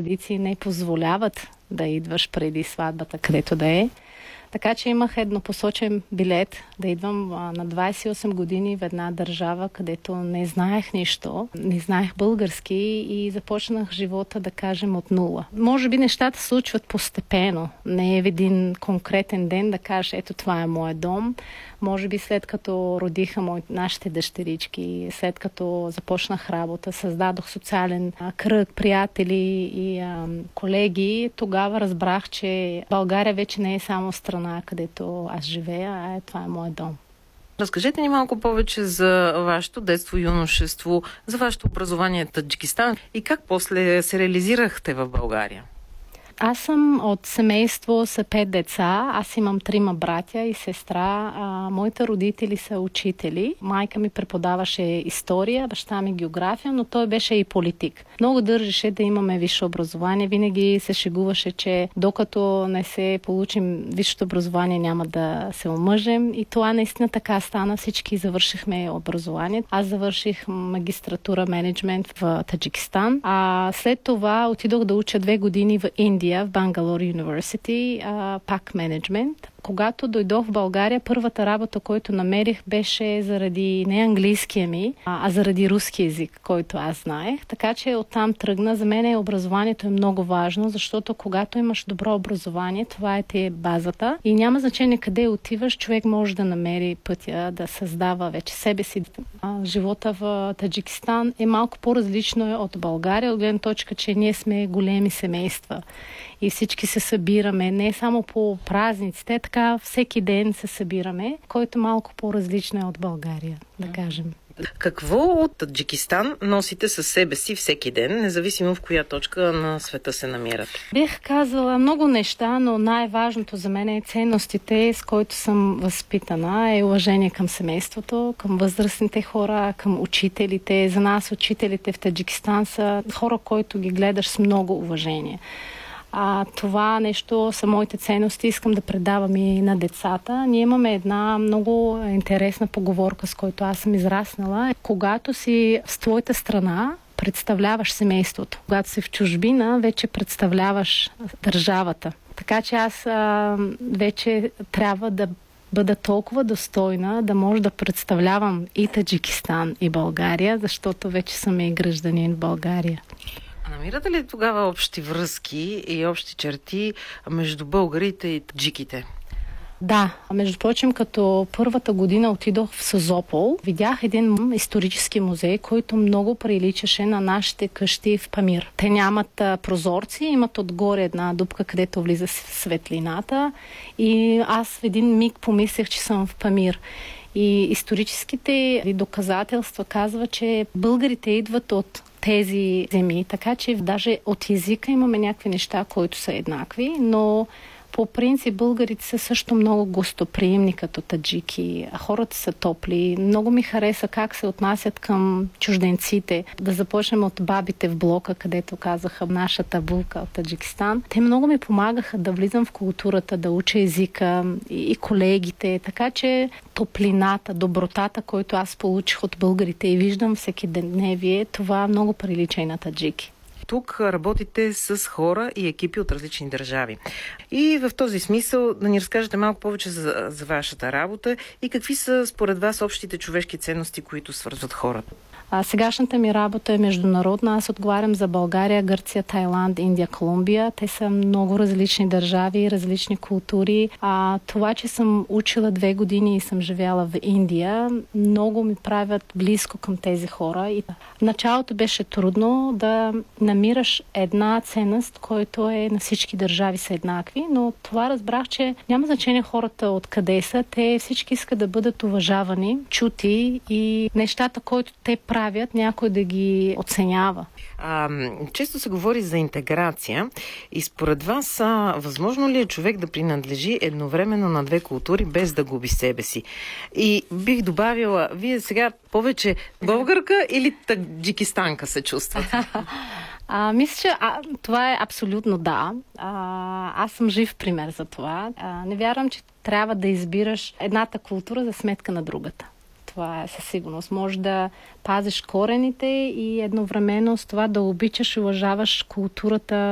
традиции не позволяват да идваш преди сватбата, където да е. Така че имах еднопосочен билет да идвам на 28 години в една държава, където не знаех нищо, не знаех български и започнах живота, да кажем, от нула. Може би нещата се случват постепенно, не е в един конкретен ден да кажеш, ето това е моят дом. Може би след като родиха нашите дъщерички, след като започнах работа, създадох социален кръг, приятели и колеги, тогава разбрах, че България вече не е само страна, където аз живея, а това е моят дом. Разкажете ни малко повече за вашето детство, юношество, за вашето образование в Таджикистан и как после се реализирахте в България. Аз съм от семейство с 5 деца. Аз имам 3 братя и сестра. Моите родители са учители. Майка ми преподаваше история, баща ми география, но той беше и политик. Много държеше да имаме висше образование. Винаги се шегуваше, че докато не се получим висшето образование, няма да се омъжем. И това наистина така стана. Всички завършихме образование. Аз завърших магистратура менеджмент в Таджикистан. След това отидох да уча 2 години в Индия, в Бангалор University, пак менеджмент. Когато дойдох в България, първата работа, която намерих, беше заради не английския ми, а заради руски език, който аз знаех. Така че оттам тръгна. За мен образованието е много важно, защото когато имаш добро образование, това е базата. И няма значение къде отиваш, човек може да намери пътя да създава вече себе си. Живота в Таджикистан е малко по-различно от България, от гледна точка, че ние сме големи семейства. И всички се събираме, не само по празниците, така всеки ден се събираме, който малко по-различно е от България, да кажем. Какво от Таджикистан носите със себе си всеки ден, независимо в коя точка на света се намирате? Бих казала много неща, но най-важното за мен е ценностите, с които съм възпитана, е уважение към семейството, към възрастните хора, към учителите. За нас учителите в Таджикистан са хора, които ги гледаш с много уважение. Това нещо са моите ценности, искам да предавам и на децата. Ние имаме една много интересна поговорка, с която аз съм израснала. Когато си в твоята страна, представляваш семейството. Когато си в чужбина, вече представляваш държавата. Така че аз вече трябва да бъда толкова достойна, да може да представлявам и Таджикистан, и България, защото вече съм и гражданин в България. Намирате ли тогава общи връзки и общи черти между българите и таджиките? Да, между прочим, като първата година отидох в Созопол, видях един исторически музей, който много приличаше на нашите къщи в Памир. Те нямат прозорци, имат отгоре една дупка, където влиза светлината и аз в един миг помислех, че съм в Памир. И историческите доказателства казват, че българите идват от тези земи, така че даже от езика имаме някакви неща, които са еднакви, но по принцип българите са също много гостоприемни като таджики. Хората са топли. Много ми хареса как се отнасят към чужденците. Да започнем от бабите в блока, където казаха нашата булка от Таджикистан. Те много ми помагаха да влизам в културата, да уча езика и колегите. Така че топлината, добротата, който аз получих от българите и виждам всеки дневие, това много прилича и на таджики. Тук работите с хора и екипи от различни държави. И в този смисъл да ни разкажете малко повече за вашата работа и какви са според вас общите човешки ценности, които свързват хората. Сегашната ми работа е международна. Аз отговарям за България, Гърция, Тайланд, Индия, Колумбия. Те са много различни държави, различни култури. Това, че съм учила 2 години и съм живяла в Индия, много ми правят близко към тези хора. И в началото беше трудно да намираш една ценност, която е на всички държави са еднакви, но това разбрах, че няма значение хората откъде са. Те всички искат да бъдат уважавани, чути и нещата, които те правят, някой да ги оценява. Често се говори за интеграция и според вас възможно ли е човек да принадлежи едновременно на 2 култури без да губи себе си? И бих добавила, вие сега повече българка или таджикистанка се чувствате? Мисля, че това е абсолютно да. Аз съм жив пример за това. Не вярвам, че трябва да избираш едната култура за сметка на другата. Това е със сигурност. Може да пазиш корените и едновременно с това да обичаш и уважаваш културата